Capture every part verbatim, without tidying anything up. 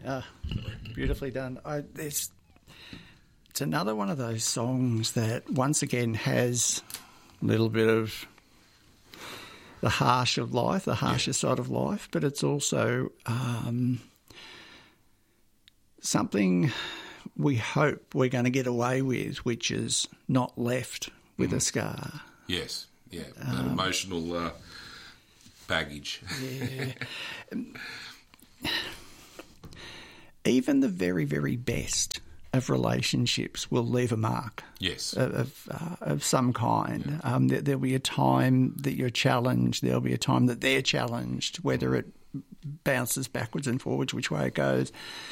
Uh, beautifully done. I, there's, it's another one of those songs that once again has a little bit of the harsh of life, the harsher yeah. side of life, but it's also um, something we hope we're going to get away with, which is not left with mm. a scar. Yes, yeah, that um, emotional uh, baggage. Yeah. Even the very, very best of relationships will leave a mark. Yes. Of of, uh, of some kind. Yeah. Um, there, there'll be a time that you're challenged. There'll be a time that they're challenged, whether it bounces backwards and forwards, which way it goes.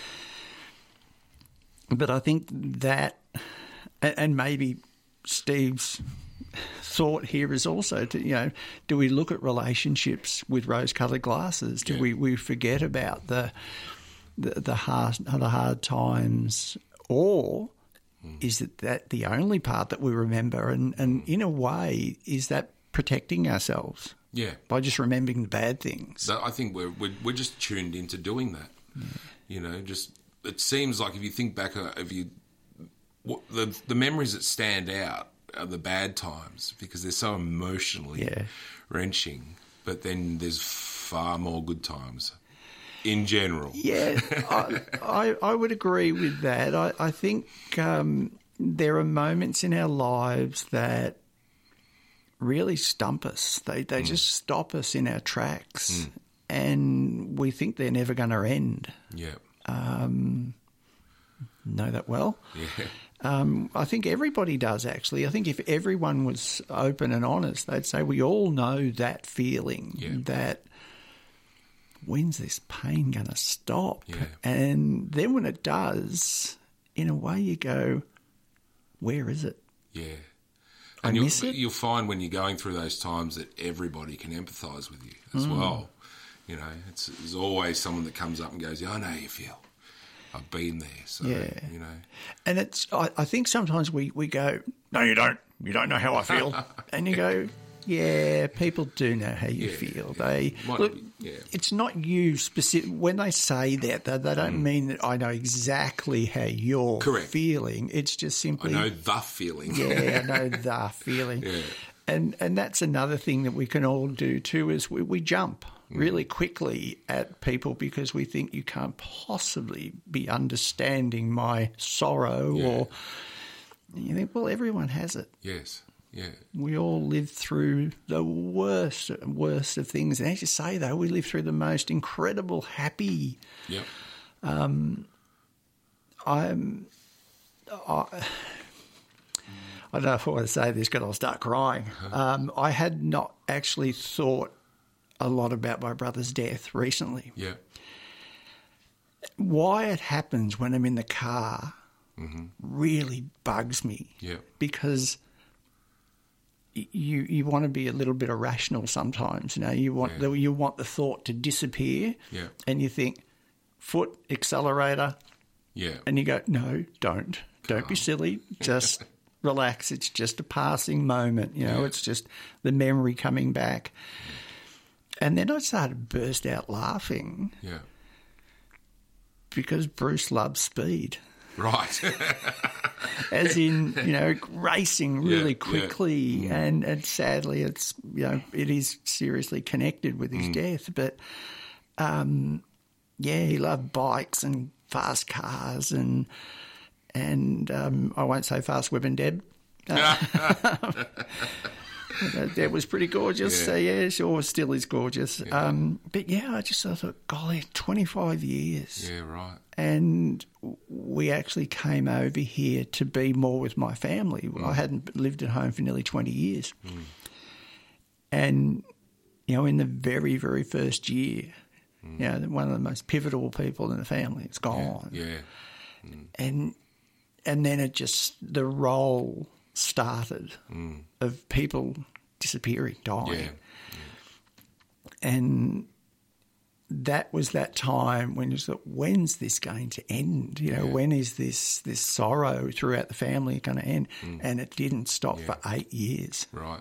But I think that, and maybe Steve's thought here is also to, you know, do we look at relationships with rose-coloured glasses? Do yeah. we, we forget about the the the hard the hard times, or mm. is it that the only part that we remember? And, and in a way, is that protecting ourselves? Yeah, by just remembering the bad things. So I think we're we're, we're just tuned into doing that. Yeah. You know, just it seems like if you think back, uh, if you what, the the memories that stand out are the bad times because they're so emotionally yeah. wrenching. But then there's far more good times. In general. Yeah, I, I, I would agree with that. I, I think um, there are moments in our lives that really stump us. They they mm. just stop us in our tracks mm. and we think they're never going to end. Yeah. Um, know that well. Yeah. Um, I think everybody does, actually. I think if everyone was open and honest, they'd say we all know that feeling yeah. that when's this pain going to stop? Yeah. And then when it does, in a way you go, where is it? Yeah. I and miss you'll, it. You'll find when you're going through those times that everybody can empathise with you as mm. well. You know, it's, there's always someone that comes up and goes, yeah, I know how you feel. I've been there. So, yeah. you know. And it's, I, I think sometimes we, we go, no, you don't. You don't know how I feel. And you go, yeah, people do know how you yeah, feel. Yeah. They Might, look. Yeah. It's not you specific. When they say that, they, they don't mm. mean that I know exactly how you're Correct. feeling. It's just simply I know the feeling. Yeah, I know the feeling. Yeah. And and that's another thing that we can all do too is we, we jump mm. really quickly at people because we think you can't possibly be understanding my sorrow yeah. or you think, well, everyone has it. Yes. Yeah. We all live through the worst, worst of things. And as you say, though, we live through the most incredible, happy. Yep. Um, I'm. I, I don't know if I want to say this because I'll start crying. Um, I had not actually thought a lot about my brother's death recently. Yeah. Why it happens when I'm in the car mm-hmm. really bugs me. Yeah. Because you you want to be a little bit irrational sometimes. You know, you want yeah. the, you want the thought to disappear. Yeah. And you think, foot, accelerator. Yeah. And you go, no, don't. Don't Calm. be silly. Just relax. It's just a passing moment. You know, yeah. it's just the memory coming back. And then I started to burst out laughing. Yeah. Because Bruce loves speed. Right. As in, you know, racing really yeah, quickly. Yeah. Mm. And, and sadly, it's, you know, it is seriously connected with his mm. death. But, um, yeah, he loved bikes and fast cars and, and um, I won't say fast whipping Deb. Uh, Deb was pretty gorgeous. Yeah, so yeah sure, still is gorgeous. Yeah. Um, but, yeah, I just thought, golly, twenty-five years. Yeah, right. And we actually came over here to be more with my family. Mm. I hadn't lived at home for nearly twenty years. Mm. And, you know, in the very, very first year, mm. you know, one of the most pivotal people in the family is gone. Yeah. yeah. Mm. And and then it just, the roll started mm. of people disappearing, dying. Yeah. Yeah. And that was that time when you thought, when's this going to end? You know, yeah. when is this this sorrow throughout the family going to end? Mm. And it didn't stop yeah. for eight years. Right.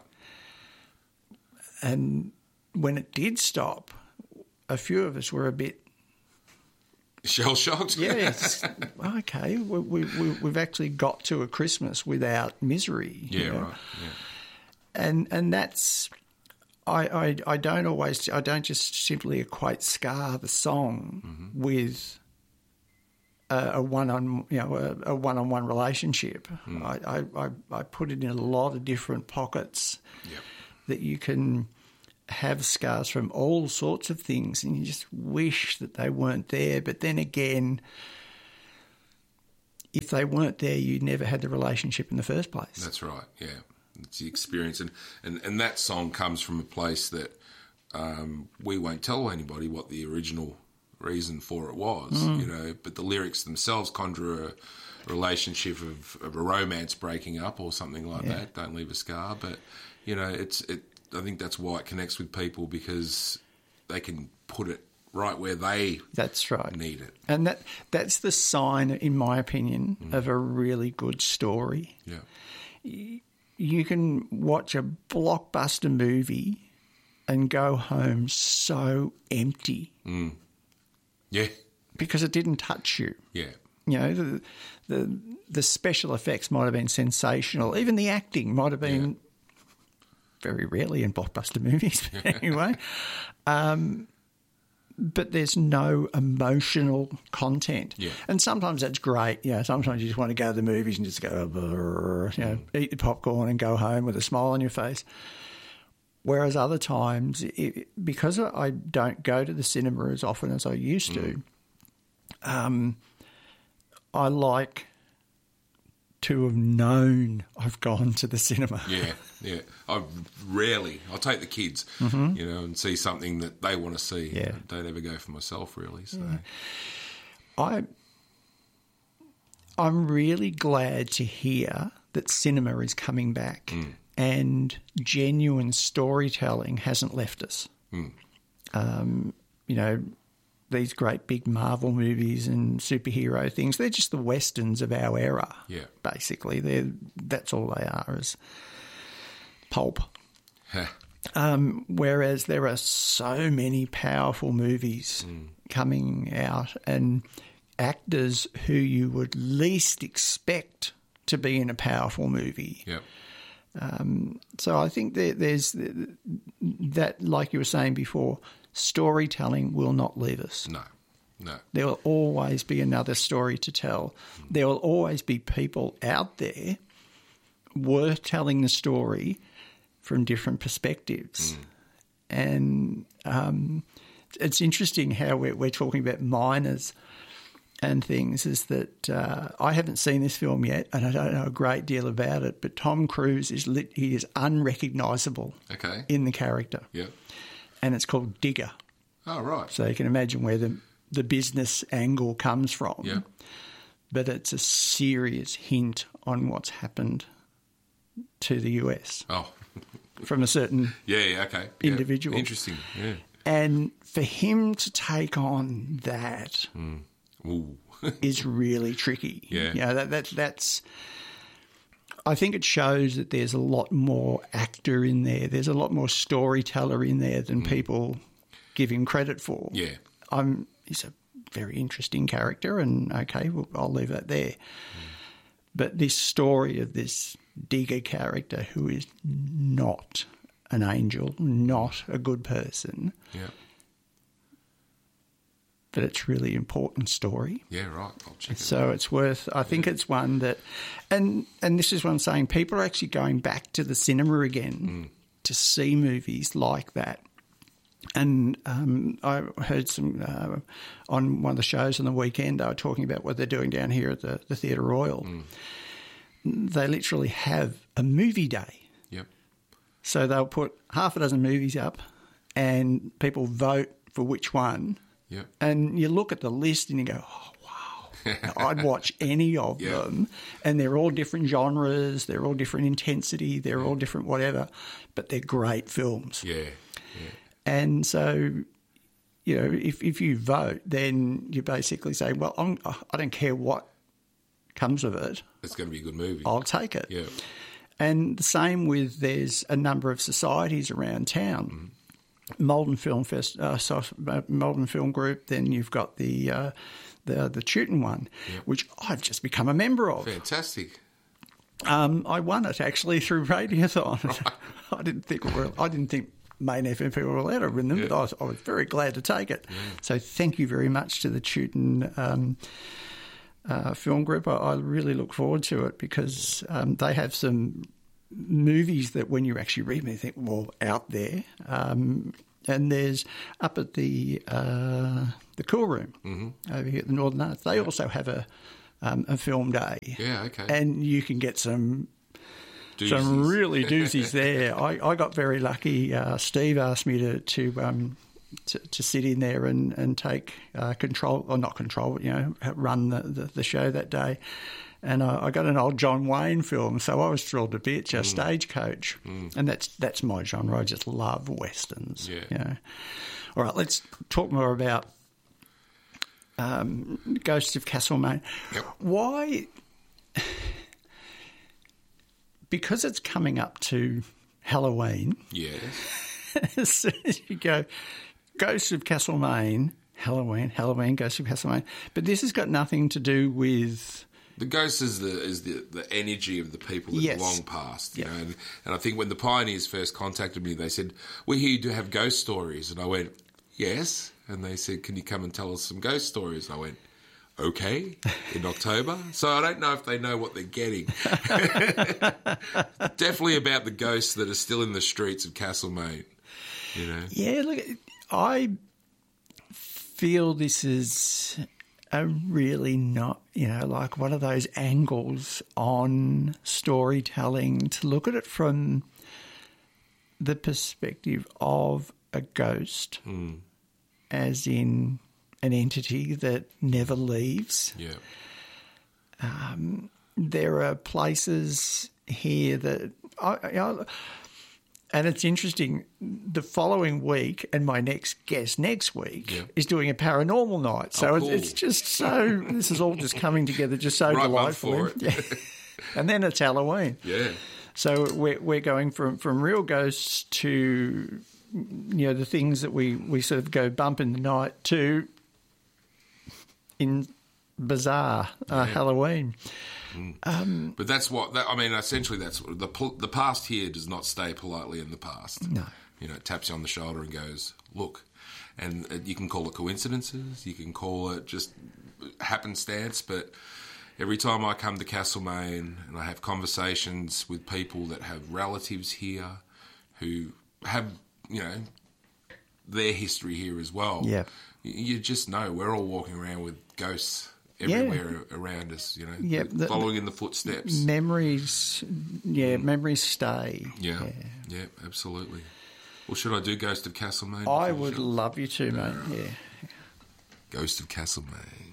And when it did stop, a few of us were a bit Shell shocked. Yeah, it's, okay, we, we, we, we've actually got to a Christmas without misery. Yeah, you know? right. Yeah. And and that's I, I I don't always I don't just simply equate Scar the song mm-hmm. with a, a one on you know a, a one on one relationship. Mm. I, I I put it in a lot of different pockets yep. that you can have scars from all sorts of things, and you just wish that they weren't there. But then again, if they weren't there, you never had the relationship in the first place. That's right. Yeah. It's the experience, and, and, and that song comes from a place that um, we won't tell anybody what the original reason for it was, mm. you know. But the lyrics themselves conjure a relationship of, of a romance breaking up or something like yeah. that. Don't leave a scar, but you know, it's it. I think that's why it connects with people, because they can put it right where they that's right need it, and that that's the sign, in my opinion, mm. of a really good story. Yeah. You can watch a blockbuster movie and go home so empty. Mm. Yeah. Because it didn't touch you. Yeah. You know, the, the the special effects might have been sensational. Even the acting might have been yeah. very rarely in blockbuster movies, but anyway. Um, but there's no emotional content. Yeah. And sometimes that's great. You know, sometimes you just want to go to the movies and just go, you know, eat the popcorn and go home with a smile on your face. Whereas other times, it, because I don't go to the cinema as often as I used to, mm. um, I like to have known I've gone to the cinema. Yeah, yeah. I rarely, I'll take the kids, mm-hmm. you know, and see something that they want to see. Yeah. I don't ever go for myself, really. So, yeah. I, I'm really glad to hear that cinema is coming back mm. and genuine storytelling hasn't left us. Mm. Um, you know, these great big Marvel movies and superhero things, they're just the westerns of our era. Yeah. Basically, they're that's all they are, is pulp. um, whereas there are so many powerful movies mm. coming out, and actors who you would least expect to be in a powerful movie. Yeah. Um, so I think there, there's that, like you were saying before, storytelling will not leave us. No, no. There will always be another story to tell. Mm. There will always be people out there worth telling the story from different perspectives. Mm. And um, it's interesting how we're, we're talking about miners and things, is that uh, I haven't seen this film yet and I don't know a great deal about it, but Tom Cruise is lit, he is unrecognisable okay. in the character. Yeah. And it's called Digger. Oh, right. So you can imagine where the, the business angle comes from. Yeah. But it's a serious hint on what's happened to the U S. Oh. From a certain yeah, yeah, okay. individual. Yeah. Interesting, yeah. And for him to take on that mm. Ooh. is really tricky. Yeah. You know, that, that, that's... I think it shows that there's a lot more actor in there. There's a lot more storyteller in there than mm. people give him credit for. Yeah. I'm, he's a very interesting character, and okay, well, I'll leave that there. Mm. But this story of this Digger character who is not an angel, not a good person, yeah. but it's really important story. Yeah, right. I'll check it So out. it's worth, I think yeah. it's one that, and and this is what I'm saying, people are actually going back to the cinema again mm. to see movies like that. And um, I heard some, uh, on one of the shows on the weekend, they were talking about what they're doing down here at the, the Theatre Royal. Mm. They literally have a movie day. Yep. So they'll put half a dozen movies up and people vote for which one. Yep. And you look at the list and you go, oh, wow, I'd watch any of yep. them. And they're all different genres, they're all different intensity, they're all different whatever, but they're great films. Yeah, yeah. And so, you know, if, if you vote, then you basically say, well, I'm, I don't care what comes of it. It's going to be a good movie. I'll take it. Yeah. And the same with, there's a number of societies around town. Malden Film Fest, uh, so, uh, Malden Film Group. Then you've got the uh, the the Chewton one, Yep. which I've just become a member of. Fantastic. Um, I won it actually through Radiothon. I didn't think we were, I didn't think Main F M people were allowed to win them, Yeah. but I was, I was very glad to take it. Yeah. So thank you very much to the Chewton um, uh, Film Group. I, I really look forward to it because um, they have some movies that when you actually read them, you think, well, out there. Um, and there's up at the uh, the Cool Room mm-hmm. over here at the Northern Arts, they also have a um, a film day. Yeah, okay. And you can get some Doozies. some really doozies there. I, I got very lucky. Uh, Steve asked me to to, um, to to sit in there and and take uh, control, or not control, but you know, run the, the, the show that day. And I, I got an old John Wayne film, so I was thrilled to bits. A mm. Stagecoach, mm. and that's that's my genre. I just love westerns. Yeah. You know. All right, let's talk more about um, Ghosts of Castlemaine. Yep. Why? Because it's coming up to Halloween. Yes. As soon as you go, Ghosts of Castlemaine, Halloween, Halloween, Ghosts of Castlemaine. But this has got nothing to do with... The ghost is the is the, the energy of the people that Yes. have long passed, you Yep. know. And, and I think when the Pioneers first contacted me, they said, "We're here to have ghost stories," and I went, "Yes." And they said, "Can you come and tell us some ghost stories?" And I went, "Okay," in October. So I don't know if they know what they're getting. Definitely about the ghosts that are still in the streets of Castlemaine, you know. Yeah, look, I feel this is a really not, you know, like one of those angles on storytelling to look at it from the perspective of a ghost, mm. as in an entity that never leaves. Yeah. Um, there are places here that, I, I, and it's interesting, the following week and my next guest next week yeah. is doing a paranormal night. So oh, cool. it's, it's just so, this is all just coming together just so right delightfully. Yeah. And then it's Halloween. Yeah. So we're, we're going from, from real ghosts to, you know, the things that we, we sort of go bump in the night to in bizarre uh, yeah. Halloween. Mm. Um, but that's what, that, I mean, essentially that's, the the past here does not stay politely in the past. No. You know, it taps you on the shoulder and goes, look. And uh, you can call it coincidences, you can call it just happenstance, but every time I come to Castlemaine and I have conversations with people that have relatives here who have, you know, their history here as well, yeah. you just know we're all walking around with ghosts everywhere yeah. around us, you know, yep, the, following in the footsteps. Memories, yeah, mm. memories stay. Yeah, yeah, yeah, absolutely. Well, should I do Ghost of Castlemaine? I would love you to, mate, yeah. Ghost of Castlemaine.